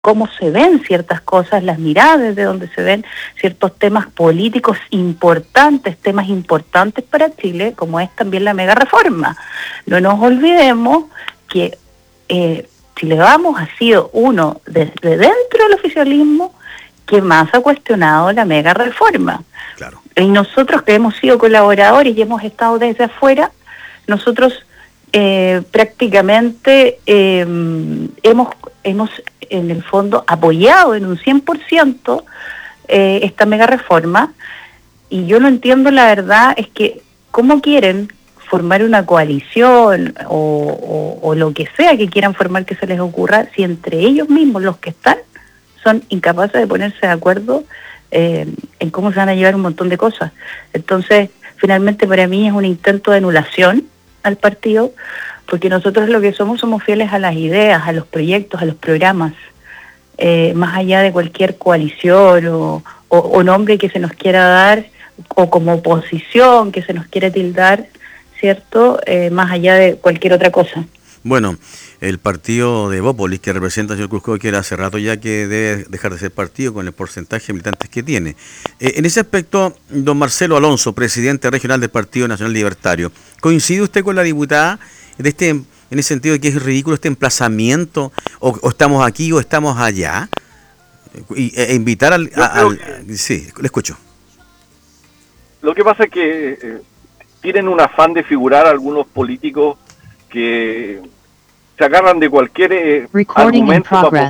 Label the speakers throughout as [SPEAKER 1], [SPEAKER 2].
[SPEAKER 1] cómo se ven ciertas cosas, las miradas desde donde se ven ciertos temas políticos importantes, temas importantes para Chile, como es también la mega reforma. No nos olvidemos que Chile Vamos ha sido uno desde dentro del oficialismo que más ha cuestionado la mega reforma.
[SPEAKER 2] Claro.
[SPEAKER 1] Y nosotros que hemos sido colaboradores y hemos estado desde afuera, nosotros prácticamente hemos en el fondo apoyado en un 100% esta mega reforma, y yo no entiendo, la verdad, es que cómo quieren formar una coalición o lo que sea que quieran formar que se les ocurra, si entre ellos mismos, los que están, son incapaces de ponerse de acuerdo en cómo se van a llevar un montón de cosas. Entonces, finalmente para mí es un intento de anulación al partido, porque nosotros lo que somos fieles a las ideas, a los proyectos, a los programas, más allá de cualquier coalición o nombre que se nos quiera dar, o como oposición que se nos quiera tildar, ¿cierto? Más allá de cualquier otra cosa.
[SPEAKER 2] Bueno, el partido de Bópolis que representa al señor Cruz Coque hace rato ya que debe dejar de ser partido con el porcentaje de militantes que tiene. En ese aspecto, don Marcelo Alonso, presidente regional del Partido Nacional Libertario, ¿coincide usted con la diputada en ese sentido de que es ridículo este emplazamiento, o estamos aquí o estamos allá? E invitar sí, le escucho.
[SPEAKER 3] Lo que pasa es que tienen un afán de figurar algunos políticos que se agarran de cualquier argumento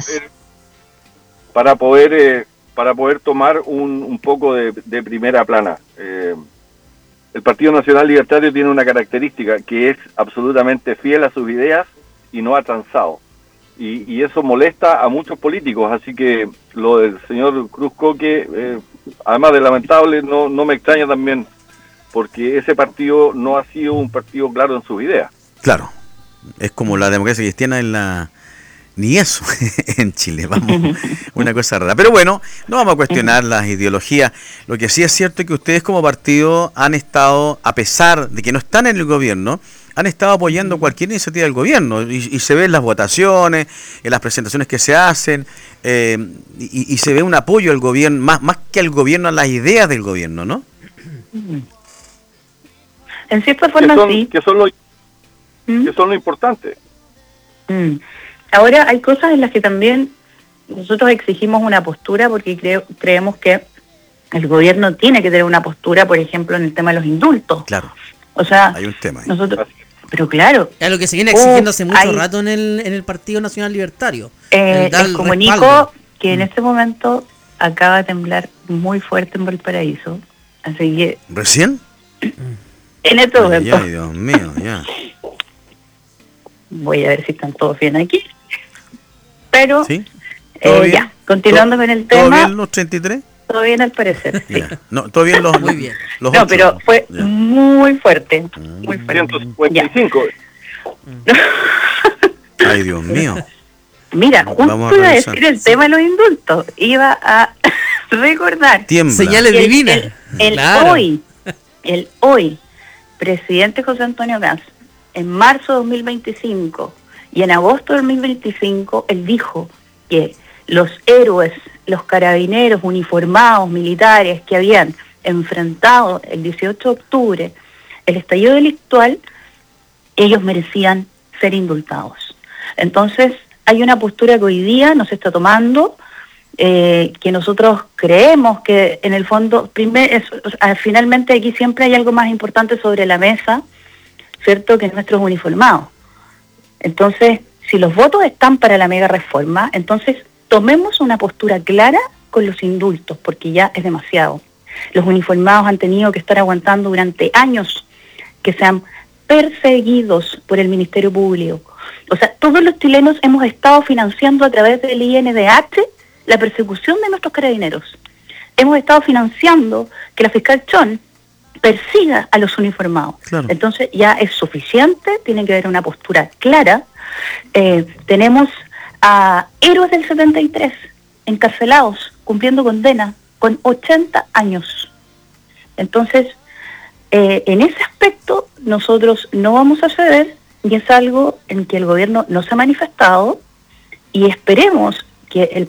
[SPEAKER 3] para poder tomar un poco de primera plana. El Partido Nacional Libertario tiene una característica, que es absolutamente fiel a sus ideas y no ha transado. Y eso molesta a muchos políticos, así que lo del señor Cruz Coque, además de lamentable, no me extraña también, porque ese partido no ha sido un partido claro en sus ideas.
[SPEAKER 2] Claro, es como la democracia cristiana ni eso en Chile, vamos, una cosa rara. Pero bueno, no vamos a cuestionar las ideologías. Lo que sí es cierto es que ustedes como partido han estado, a pesar de que no están en el gobierno, han estado apoyando cualquier iniciativa del gobierno, y se ven las votaciones, en las presentaciones que se hacen, y se ve un apoyo al gobierno, más que al gobierno, a las ideas del gobierno, ¿no?
[SPEAKER 1] En cierta forma sí.
[SPEAKER 3] Que son lo importante.
[SPEAKER 1] Ahora hay cosas en las que también nosotros exigimos una postura, porque creemos que el gobierno tiene que tener una postura, por ejemplo, en el tema de los indultos.
[SPEAKER 2] Claro.
[SPEAKER 1] O sea,
[SPEAKER 2] hay un tema ahí.
[SPEAKER 1] Nosotros, pero claro.
[SPEAKER 4] Es lo que se viene exigiendo hace mucho rato en el Partido Nacional Libertario.
[SPEAKER 1] Les comunico que en este momento acaba de temblar muy fuerte en Valparaíso, así que...
[SPEAKER 2] ¿Recién?
[SPEAKER 1] En este momento.
[SPEAKER 2] Ay, Dios mío, ya.
[SPEAKER 1] Voy a ver si están todos bien aquí. Pero,
[SPEAKER 2] ¿sí?
[SPEAKER 1] ya, continuando con el tema...
[SPEAKER 2] ¿Todo bien los 33?
[SPEAKER 1] Todo bien al parecer, sí.
[SPEAKER 2] No, todo bien
[SPEAKER 4] muy bien.
[SPEAKER 2] Los
[SPEAKER 1] no,
[SPEAKER 2] 8,
[SPEAKER 1] pero fue muy fuerte. Muy fuerte.
[SPEAKER 3] 155.
[SPEAKER 2] Ay, Dios mío.
[SPEAKER 1] Mira, justo iba a decir el tema de los indultos. Iba a recordar.
[SPEAKER 2] Tiembla.
[SPEAKER 4] Señales divinas.
[SPEAKER 1] El hoy, presidente José Antonio Kast, en marzo de 2025 y en agosto de 2025, él dijo que los héroes, los carabineros uniformados, militares que habían enfrentado el 18 de octubre el estallido delictual, ellos merecían ser indultados. Entonces, hay una postura que hoy día nos está tomando, que nosotros creemos que en el fondo, finalmente aquí siempre hay algo más importante sobre la mesa, ¿cierto?, que nuestros uniformados. Entonces, si los votos están para la mega reforma, entonces tomemos una postura clara con los indultos, porque ya es demasiado. Los uniformados han tenido que estar aguantando durante años que sean perseguidos por el Ministerio Público. O sea, todos los chilenos hemos estado financiando a través del INDH la persecución de nuestros carabineros. Hemos estado financiando que la fiscal Chon persiga a los uniformados. Claro. Entonces ya es suficiente, tiene que haber una postura clara. Tenemos a héroes del 73 encarcelados, cumpliendo condena, con 80 años. Entonces, en ese aspecto, nosotros no vamos a ceder, y es algo en que el gobierno no se ha manifestado, y esperemos que